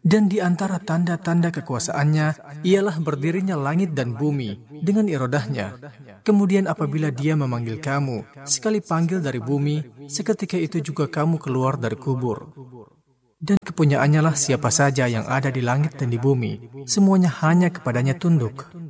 Dan di antara tanda-tanda kekuasaannya ialah berdirinya langit dan bumi dengan irodahnya. Kemudian apabila Dia memanggil kamu, sekali panggil dari bumi, seketika itu juga kamu keluar dari kubur. Dan kepunyaannya lah siapa saja yang ada di langit dan di bumi, semuanya hanya kepadanya tunduk.